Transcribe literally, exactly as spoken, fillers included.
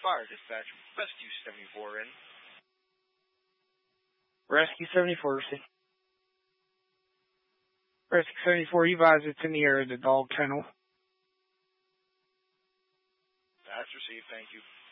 Fire Dispatch, Rescue seventy-four in. Rescue seventy-four, received. Rescue seventy-four, you advise it's in the area of the dog kennel. That's received, thank you.